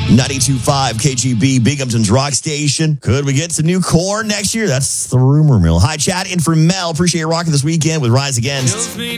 92.5 KGB, Binghamton's rock station. Could we get some new corn next year? That's the rumor mill. Hi, chat in for Mel. Appreciate you rocking this weekend with Rise Against.